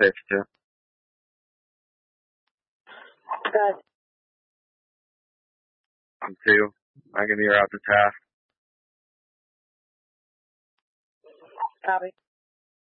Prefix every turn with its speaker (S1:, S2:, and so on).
S1: text you.
S2: Good.
S1: I'm too. I can hear out the task.
S2: Copy.